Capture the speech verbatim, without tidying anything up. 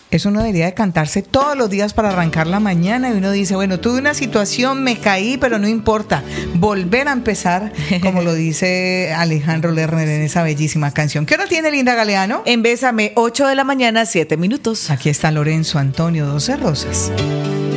Eso uno debería de cantarse todos los días para arrancar la mañana y uno dice, bueno, tuve una situación, me caí, pero no importa, volver a empezar, como lo dice Alejandro Lerner en esa bellísima canción. ¿Qué hora tiene Linda Galeano? En Bésame, ocho de la mañana, siete minutos. Aquí está Lorenzo Antonio Doce Rosas.